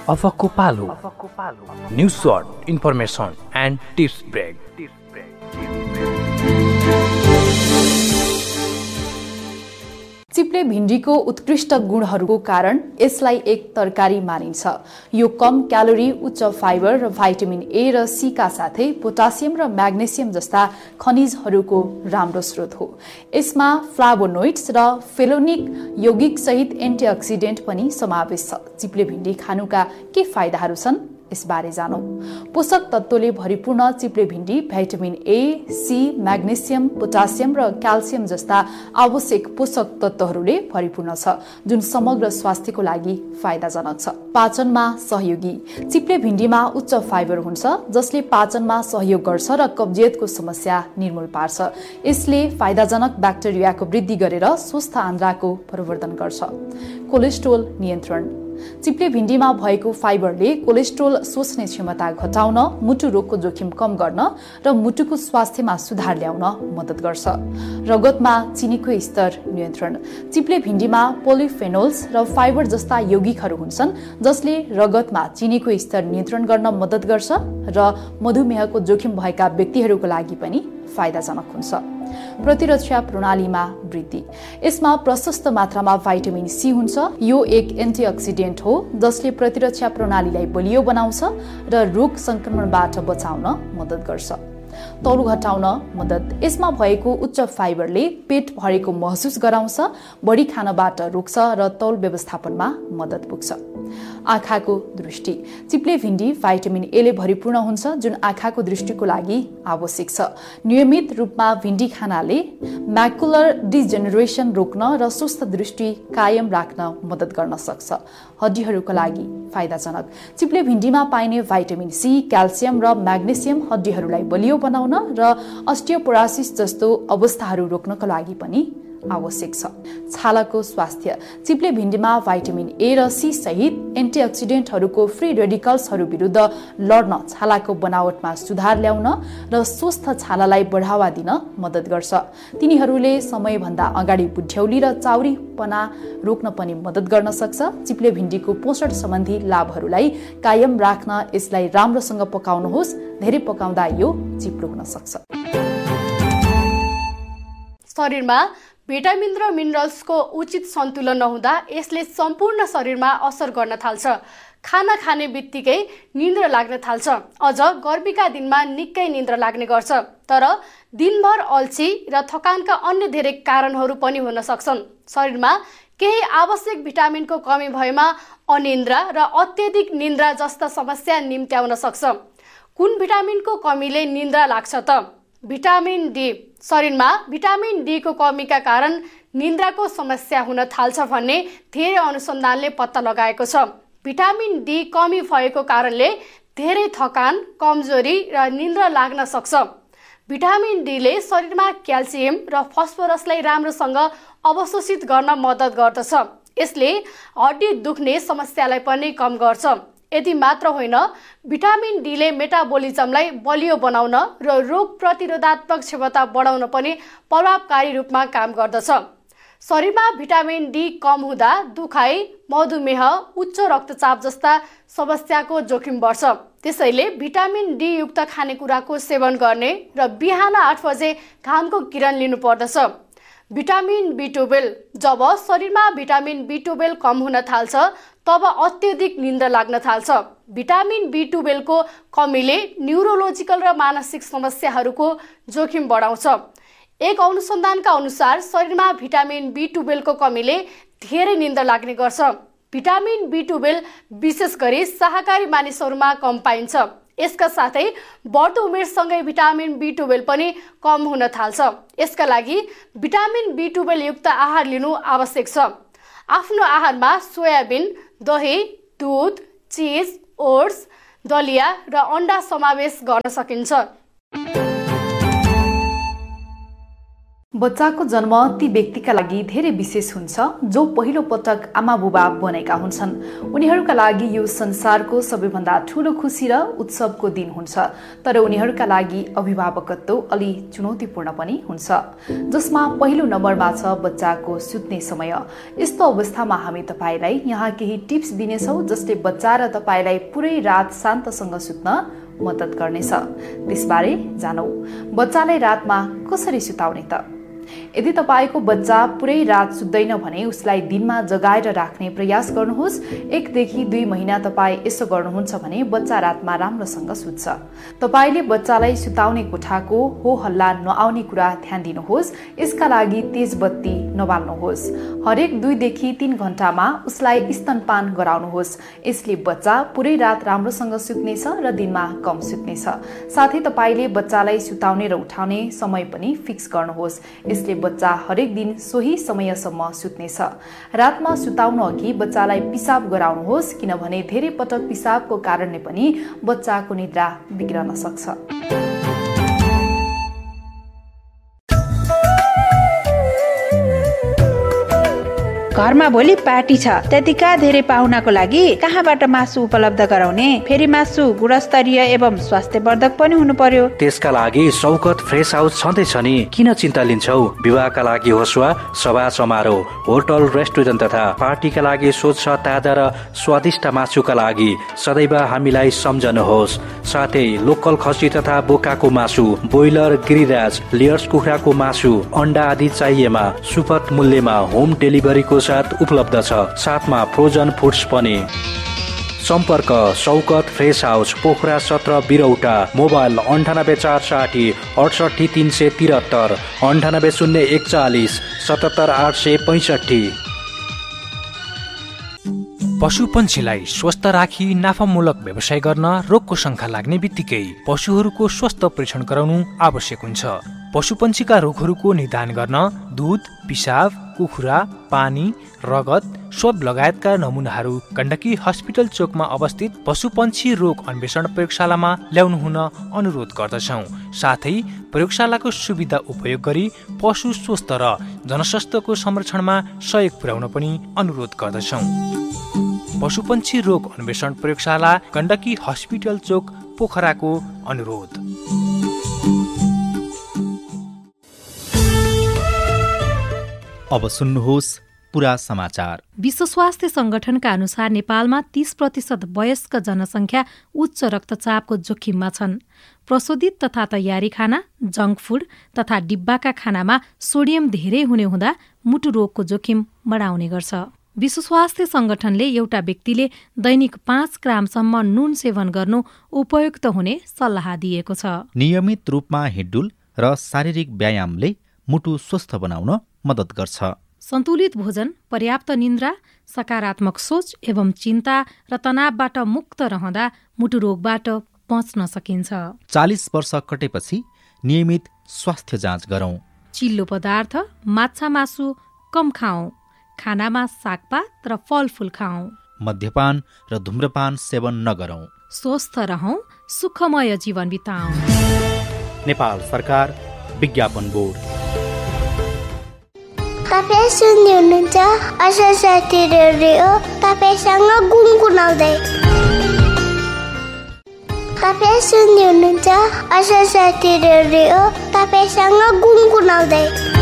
अफकको पालो news short information and tips brake. चिप्ले भिन्डीको उत्कृष्ट गुणहरूको कारण यसलाई एक तरकारी मानिन्छ। यो कम क्यालोरी, उच्च फाइबर र भाइटामिन ए र सी का साथै पोटासियम र म्याग्नेसियम जस्ता खनिजहरूको राम्रो स्रोत हो। यसमा फ्लाभोनोइड्स र फेलोनिक यौगिक सहित एन्टिअक्सिडेन्ट पनि समावेश छ। चिप्ले भिन्डी खानुका के फाइदाहरू छन् यसबारे जानौं। पोषक तत्वले भरिपूर्ण चिप्ले भिन्डी भाइटामिन ए, सी, म्याग्नेसियम, पोटासियम र क्याल्सियम जस्ता आवश्यक पोषक तत्वहरूले भरिपूर्ण छ, जुन समग्र स्वास्थ्यको लागि फाइदाजनक छ। पाचनमा सहयोगी चिप्ले भिन्डीमा उच्च फाइबर हुन्छ, जसले पाचनमा सहयोग गर्छ र कब्जियतको समस्या निर्मूल पार्छ। यसले फाइदाजनक ब्याक्टेरियाको वृद्धि गरेर स्वस्थ आन्द्राको प्रवर्धन गर्छ। कोलेस्ट्रोल नियन्त्रण चिप्ले भिन्डीमा भएको फाइबरले कोलेस्ट्रोल सोच्ने क्षमता घटाउन, मुटु रोगको जोखिम कम गर्न र मुटुको स्वास्थ्यमा सुधार ल्याउन मद्दत गर्छ। रगतमा चिनीको स्तर नियन्त्रण चिप्ले भिन्डीमा पोलिफेनोल्स र फाइबर जस्ता यौगिकहरू हुन्छन्, जसले रगतमा चिनीको स्तर नियन्त्रण गर्न मद्दत गर्छ र मधुमेहको जोखिम भएका व्यक्तिहरूको लागि पनि फाइदाजनक हुन्छ। प्रतिरक्षा प्रणालीमा वृद्धि यसमा प्रशस्त मात्रामा भाइटामिन सी हुन्छ। यो एक एन्टिअक्सिडेन्ट हो, जसले प्रतिरक्षा प्रणालीलाई बलियो बनाउँछ र रोग संक्रमणबाट बचाउन मद्दत गर्छ। तौल घटाउन मद्दत यसमा भएको उच्च फाइबरले पेट भरेको महसुस गराउँछ, बढी खानबाट रोक्छ र तौल व्यवस्थापनमा मद्दत पुग्छ। आँखाको दृष्टि चिप्ले भिन्डी भाइटामिन ए ले भरिपूर्ण हुन्छ, जुन आँखाको दृष्टिको लागि आवश्यक छ। नियमित रूपमा भिन्डी खानाले म्याकुलर डिजेनेरेसन रोक्न र स्वस्थ दृष्टि कायम राख्न मद्दत गर्न सक्छ। हड्डीहरूका लागि फाइदाजनक चिप्ले भिन्डीमा पाइने भाइटामिन सी, क्याल्सियम र म्याग्नेसियम हड्डीहरूलाई बलियो बनाउन र अस्टियोपोरोसिस जस्तो अवस्थाहरू रोक्नका लागि पनि आवश्यक छ। छालाको स्वास्थ्य चिप्ले भिन्डीमा भाइटामिन ए र सी सहित एन्टिअक्सिडेन्टहरूको फ्री रेडिकल्सहरू विरुद्ध लड्न, छालाको बनावटमा सुधार ल्याउन र स्वस्थ छालालाई बढावा दिन मद्दत गर्छ। तिनीहरूले समयभन्दा अगाडि बुढ्यौली र चाउरीपना रोक्न पनि मद्दत गर्न सक्छ। चिप्ले भिन्डीको पोषण सम्बन्धी लाभहरूलाई कायम राख्न यसलाई राम्रोसँग पकाउनुहोस्। धेरै पकाउँदा यो चिप्लो हुन सक्छ। शरीरमा भिटामिन र मिनरल्सको उचित सन्तुलन नहुँदा यसले सम्पूर्ण शरीरमा असर गर्न थाल्छ। खाना खाने बित्तिकै निन्द्रा लाग्न थाल्छ। अझ गर्मीका दिनमा निकै निन्द्रा लाग्ने गर्छ। तर दिनभर अल्छी र थकानका अन्य धेरै कारणहरू पनि हुन सक्छन्। शरीरमा केही आवश्यक भिटामिनको कमी भएमा अनिन्द्रा र अत्यधिक निन्द्रा जस्ता समस्या निम्त्याउन सक्छ। कुन भिटामिनको कमीले निन्द्रा लाग्छ त? भिटामिन डी शरीरमा भिटामिन डी को कमीका कारण निन्द्राको समस्या हुन थाल्छ भन्ने धेरै अनुसन्धानले पत्ता लगाएको छ। भिटामिन डी कमी भएको कारणले धेरै थकान, कमजोरी र निन्द्रा लाग्न सक्छ। भिटामिन डी ले शरीरमा क्याल्सियम र फस्फोरसलाई राम्रोसँग अवशोषित गर्न मद्दत गर्दछ। यसले हड्डी दुख्ने समस्यालाई पनि कम गर्छ। यति मात्र होइन, भिटामिन डी ले मेटाबोलिजमलाई बलियो बनाउन र रोग प्रतिरोधात्मक क्षमता बढाउन पनि प्रभावकारी रूपमा काम गर्दछ। शरीरमा भिटामिन डी कम हुँदा दुखाइ, मधुमेह, उच्च रक्तचाप जस्ता समस्याको जोखिम बढ्छ। त्यसैले भिटामिन डी युक्त खानेकुराको सेवन गर्ने र बिहान 8 बजे घामको किरण लिनुपर्दछ। भिटामिन बी12 जब शरीरमा भिटामिन बी12 कम हुन थाल्छ, तब अत्यधिक निन्द्रा लाग्न थाल्छ। भिटामिन बी12 को कमीले न्युरोलोजिकल र मानसिक समस्याहरूको जोखिम बढाउँछ। एक अनुसन्धानका अनुसार शरीरमा भिटामिन बी12 को कमीले धेरै निन्द्रा लाग्ने गर्छ। भिटामिन बी12 विशेष गरी शाकाहारी मानिसहरूमा कम पाइन्छ। यसका साथै बढ्दो उमेरसँगै भिटामिन बी12 पनि कम हुन थाल्छ। यसका लागि भिटामिन बी12 युक्त आहार लिनु आवश्यक छ। आफ्नो आहारमा सोयाबिन, दही, दूध, चीज, ओट्स, दलिया र अन्डा समावेश गर्न सकिन्छ। बच्चाको जन्म ती व्यक्तिका लागि धेरै विशेष हुन्छ जो पहिलो पटक आमा बुबा बनेका हुन्छन्। उनीहरूका लागि यो संसारको सबैभन्दा ठूलो खुसी र उत्सवको दिन हुन्छ। तर उनीहरूका लागि अभिभावकत्व अलि चुनौतीपूर्ण पनि हुन्छ, जसमा पहिलो नम्बरमा छ बच्चाको सुत्ने समय। यस्तो अवस्थामा हामी तपाईलाई यहाँ केही टिप्स दिनेछौँ जसले बच्चा र तपाईलाई पुरै रात शान्तसँग सुत्न मद्दत गर्नेछ। त्यसबारे जानौ। बच्चालाई रातमा कसरी सुताउने त? यदि तपाईको बच्चा पुरै रात सुत्दैन भने उसलाई दिनमा जगाएर राख्ने प्रयास गर्नुहोस्। 1 देखि 2 महिना तपाई यसो गर्नुहुन्छ भने बच्चा रातमा राम्रोसँग सुत्छ। तपाईले बच्चालाई सुताउने कोठाको हो हल्ला नआउने कुरा ध्यान दिनुहोस्। यसका लागि तेज बत्ती नबाल्नुहोस्। हरेक 2 देखि 3 घण्टामा उसलाई स्तनपान गराउनुहोस्। यसले बच्चा पुरै रात राम्रोसँग सुत्नेछ र दिनमा कम सुत्नेछ। साथै तपाईले बच्चालाई सुताउने र उठाउने समय पनि फिक्स गर्नुहोस्। यसले बच्चा हरेक दिन सोही समयसम्म सुत्नेछ। रातमा सुताउनु अघि बच्चालाई पिसाब गराउनुहोस्, किनभने धेरै पटक पिसाबको कारणले पनि बच्चाको निद्रा बिग्रन सक्छ। घरमा भोलि पार्टी छ, त्यतिका धेरै पाहुनाको लागि कहाँबाट मासु उपलब्ध गराउने? फेरि मासु गुणस्तरीय एवं स्वास्थ्यवर्धक पनि हुनु पर्यो। त्यसका लागि शौकत फ्रेस हाउस छँदैछ नि, किन चिन्ता लिन्छौ? विवाहका लागि होस् वा सभा समारोह, होटल रेस्टुरेन्ट तथा पार्टीका लागि स्वच्छ ताजा र स्वादिष्ट मासुका लागि सदैव हामीलाई सम्झनुहोस्। साथै लोकल खसी तथा बोकाको मासु, ब्रोइलर, गिरिराज, लेयर्स कुखुराको मासु, अन्डा आदि चाहिएमा सुपथ मूल्यमा होम डेलिभरीको साथ उपलब्ध छ। साथमा फ्रोजन फुड्स पनि। सम्पर्क Shaukat fresh house, Pokhara 17 बिरौटा। Mobile 9846 68 373, 980140 77 865। पशुपन्छीलाई स्वस्थ राखी नाफामूलक व्यवसाय गर्न रोगको शंका लाग्ने बित्तिकै पशुहरूको स्वास्थ्य परीक्षण गराउनु आवश्यक हुन्छ। पशुपन्छीका रोगहरूको निदान गर्न दूध, पिसाब, कुखुरा, पानी, रगत, स्वब लगायतका नमुनाहरू गण्डकी हस्पिटल चोकमा अवस्थित पशुपन्छी रोग अन्वेषण प्रयोगशालामा ल्याउनु हुन अनुरोध गर्दछौँ। साथै प्रयोगशालाको सुविधा उपयोग गरी पशु स्वस्थ र जनस्वास्थ्यको संरक्षणमा सहयोग पुर्याउन पनि अनुरोध गर्दछौँ। पशुपन्छी रोग अन्वेषण प्रयोगशाला, गण्डकी हस्पिटल चोक, पोखराको अनुरोध। अब सुन्नुहोस् पुरा समाचार। विश्व स्वास्थ्य संगठनका अनुसार नेपालमा 30% वयस्क जनसङ्ख्या उच्च रक्तचापको जोखिममा छन्। प्रशोधित तथा तयारी खाना, जङ्क फुड तथा डिब्बाका खानामा सोडियम धेरै हुने हुँदा मुटु रोगको जोखिम बढाउने गर्छ। विश्व स्वास्थ्य संगठनले एउटा व्यक्तिले दैनिक 5 ग्रामसम्म नुन सेवन गर्नु उपयुक्त हुने सल्लाह दिएको छ। नियमित रूपमा हिँडडुल र शारीरिक व्यायामले मुटु स्वस्थ बनाउन मद्दत गर्छ। सन्तुलित भोजन, पर्याप्त निन्द्रा, सकारात्मक सोच एवं चिन्ता र तनावबाट मुक्त रहँदा मुटु रोगबाट बच्न सकिन्छ। 40 वर्ष कटेपछि नियमित स्वास्थ्य जाँच गरौँ। चिल्लो पदार्थ, माछा मासु कम खाऊ। खानामा सागपात र फलफुल खाऊ। मद्यपान र धूम्रपान सेवन नगरौँ। स्वस्थ रहौं, सुखमय जीवन बिताऊ। नेपाल सरकार, विज्ञापन बोर्ड। तपाईँ सुन्दै हुनुहुन्छ असल साथी रेडियो, तपाईसँग गुनगुनाउँदै। तपाईँ सुन्दै हुनुहुन्छ असल साथी रेडियो, तपाईसँग गुनगुनाउँदै।